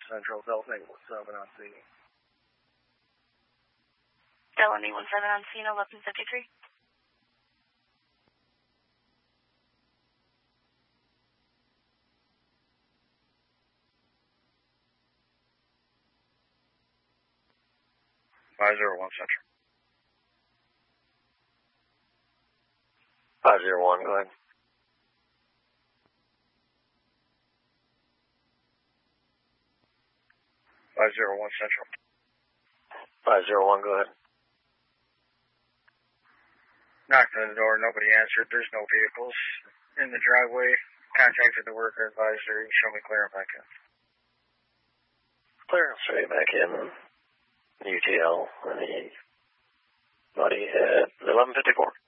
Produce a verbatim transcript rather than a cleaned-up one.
Central, Delta eight one seven on scene. Delta eight one seven on scene, eleven fifty-three. five zero one Central. five zero one, go ahead. five zero one Central. five zero one, go ahead. Knocked on the door, nobody answered. There's no vehicles in the driveway. Contacted the worker advisory. Show me clearance back in. Clearance straight back in. U T L, anybody at eleven fifty-four.